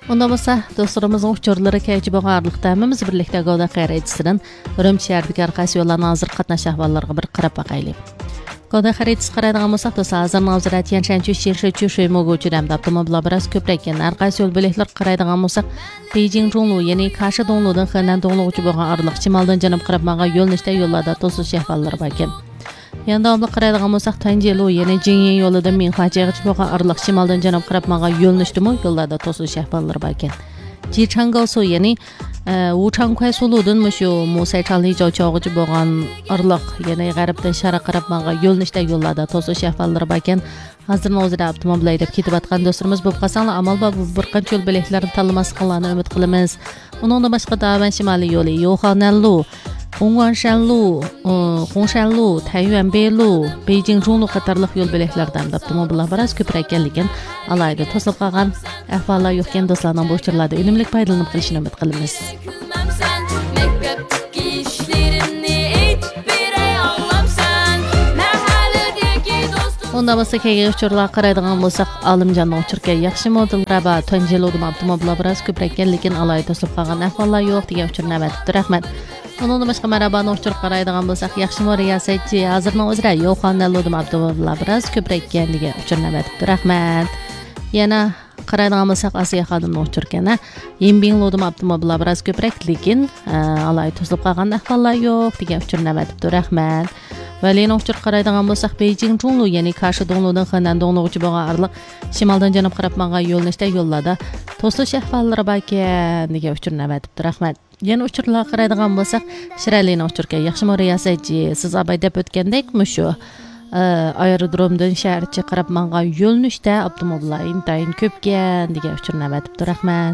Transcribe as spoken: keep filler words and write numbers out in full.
Unda bo'lsa, do'stlarimizning uchurlari kaychi bo'lganlikda hammamiz birlikda Gavda xaritasidan Urumchi shahridagi arqasi yo'llarning hozir qatnash ahvollariga bir qarab boqaylik. Gavda xaritasi qaraydigan bo'lsak, do'stlar, hozir navzirat Yanshanchu Shirshichu Shoymoguchi hamda avtomobillar biroz ko'proq ekan. Arqasi yo'l belgilari qaraydigan bo'lsak, Beijing Zhonglu, ya'ni Kashi Dongludan Henan Donglugacha bo'lgan araliq shimoldan janub qarab bo'lgan yo'lnishda yo'llarda to'sish ahvollari bor ekan. Yana davomli qaraydigan bo'lsak, Tanjilu, ya'ni Jingyan yo'lidan Minhuajigacha bo'lgan araliq shimoldan janub qarab bo'lgan yo'lnishdimi yo'llarda to'sish ahvollari bor ekan. Jichanggaosu, ya'ni Wuchangquai suludan mushu Musaychangli joychog'ichi bo'lgan araliq, ya'ni g'arbdan sharq qarab bo'lgan yo'lnishda yo'llarda to'sish ahvollari bor ekan. Hozir o'zida avtomobil haydab ketayotgan do'stlarimiz bo'lib qolsanglar, amal bor bir qancha yo'l belgilarini tanlamasliklarini umid qilamiz. Uningda boshqa Davan shimoliy yo'li, Yoxananlu, Hongguanshanlu, Hongshanlu, Taiyuanbeilu, Beijing Zhonglu qatorliq yo'l belgilaridan avtomobillar biroz ko'proq ekanligini alayda to'silib qolgan ahvollar yo'q ekan do'stlarning bu uchurlarda unumli foydalanib qilishini umid qilamiz. Unda bo'lsa keyingi uchurlar qaraydigan bo'lsak, Olimjonning uchurga yaxshi modellari Tanjiludan avtomobillar biroz ko'proq ekanligini alayda to'silib qolgan ahvollar yo'q degan uchurni avatibdi. Rahmat. Onun başqa marabani uchur qaraydigan bo'lsak, yaxshi riyosatchi hozirning o'zida Yoxananludan avtomobillar biroz ko'proq ekanligi uchurni avatibdi. Rahmat. Yana qaraydigan bo'lsak, Asiya xodimning uchurkana Yinbingludan avtomobillar biroz ko'proq, lekin alayda to'silib qolgan ahvollar yo'q degan uchurni avatibdi. Rahmat. Valini uchur qaraydigan bo'lsak, Beijing Zhonglu, ya'ni Kashi Dongludan Henan Donglugacha bo'lgan araliq shimoldan janub qarab bo'lgan yo'lnishda yo'llarda to'sish ahvollari bor ekan degan uchurni avatibdi. Rahmat. Yana uchurlar qaraydigan bo'lsak, Shiralini uchurga yaxshi riyosatchi siz abay deb o'tgandek mushu aerodromdan shaharcha qarab bo'lgan yo'lnishda avtomobillar intayin ko'pgan degan uchurni avatibdi. Rahmat.